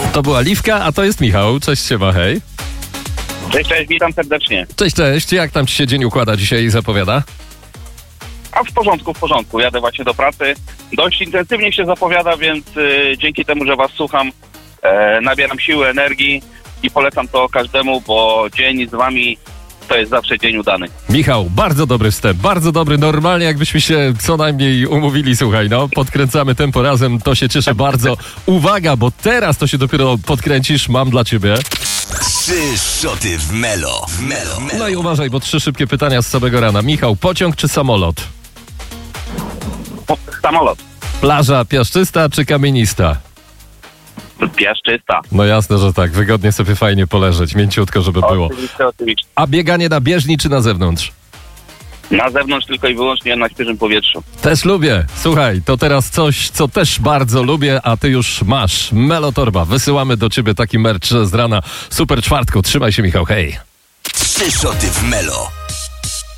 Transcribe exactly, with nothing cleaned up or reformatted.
To była Liwka, a to jest Michał. Cześć, siema, hej. Cześć, cześć, witam serdecznie. Cześć, cześć. Jak tam ci się dzień układa dzisiaj i zapowiada? A w porządku, w porządku. Jadę właśnie do pracy. Dość intensywnie się zapowiada, więc y, dzięki temu, że was słucham, e, nabieram siły, energii i polecam to każdemu, bo dzień z wami to jest zawsze dzień udany. Michał, bardzo dobry wstęp, bardzo dobry. Normalnie jakbyśmy się co najmniej umówili, słuchaj, no, podkręcamy tempo razem, to się cieszę bardzo. Uwaga, bo teraz to się dopiero podkręcisz, mam dla ciebie. Trzy szoty w Melo. W Melo. Melo. No i uważaj, bo trzy szybkie pytania z samego rana. Michał, pociąg czy samolot? O, samolot. Plaża piaszczysta czy kamienista? Piaszczysta. No jasne, że tak. Wygodnie sobie fajnie poleżeć, mięciutko, żeby było. Oczywiście, oczywiście. A bieganie na bieżni czy na zewnątrz? Na zewnątrz tylko i wyłącznie na świeżym powietrzu. Też lubię. Słuchaj, to teraz coś, co też bardzo lubię, a ty już masz. Melotorba. Wysyłamy do ciebie taki merch z rana Super Czwartku. Trzymaj się, Michał, hej. Trzy szoty w Melo.